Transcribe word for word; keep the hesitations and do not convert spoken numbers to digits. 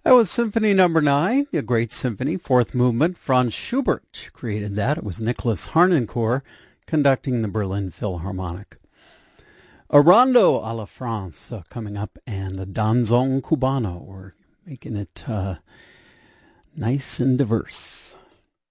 That was Symphony Number Nine, a great symphony, fourth movement. Franz Schubert created that. It was Nicholas Harnoncourt conducting the Berlin Philharmonic. A Rondo a la France uh, coming up, and a Danzón Cubano. We're making it uh, nice and diverse.